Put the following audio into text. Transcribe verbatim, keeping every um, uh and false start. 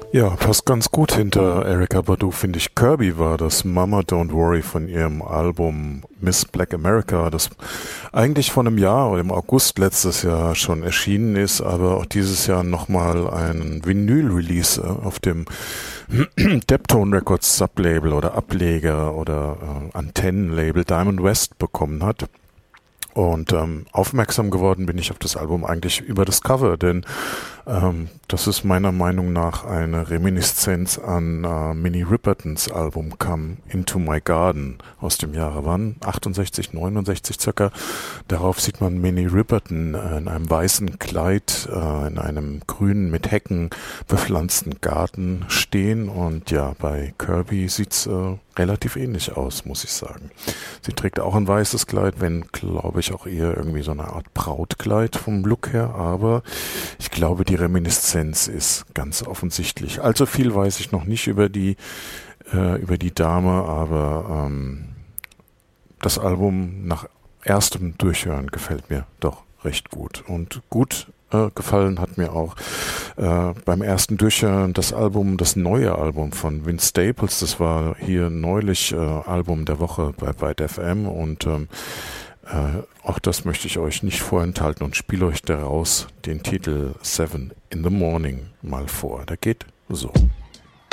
Ja, passt ganz gut hinter Erykah Badu, finde ich. Kirby war das, Mama Don't Worry von ihrem Album Miss Black America, das eigentlich vor einem Jahr oder im August letztes Jahr schon erschienen ist, aber auch dieses Jahr nochmal ein Vinyl-Release auf dem Deptone Records Sublabel oder Ableger oder äh, Antennenlabel Diamond West bekommen hat. Und ähm, aufmerksam geworden bin ich auf das Album eigentlich über das Cover, denn ähm, das ist meiner Meinung nach eine Reminiszenz an äh, Minnie Ripertons Album Come Into My Garden aus dem Jahre wann? achtundsechzig, neunundsechzig circa. Darauf sieht man Minnie Riperton äh, in einem weißen Kleid äh, in einem grünen, mit Hecken bepflanzten Garten stehen. Und ja, bei Kirby sieht's äh, relativ ähnlich aus, muss ich sagen. Sie trägt auch ein weißes Kleid, wenn, glaube ich, auch eher irgendwie so eine Art Brautkleid vom Look her, aber ich glaube, die Reminiszenz ist ganz offensichtlich. Allzu viel weiß ich noch nicht über die, äh, über die Dame, aber ähm, das Album nach erstem Durchhören gefällt mir doch recht gut. Und gut äh, gefallen hat mir auch äh, beim ersten Durchhören das Album, das neue Album von Vince Staples. Das war hier neulich äh, Album der Woche bei Byte F M und ähm, äh, auch das möchte ich euch nicht vorenthalten und spiele euch daraus den Titel Seven in the Morning mal vor. Der geht so.